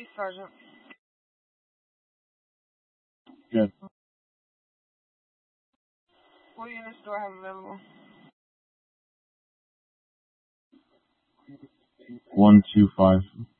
East Sergeant. Good. What units do I have available? 125.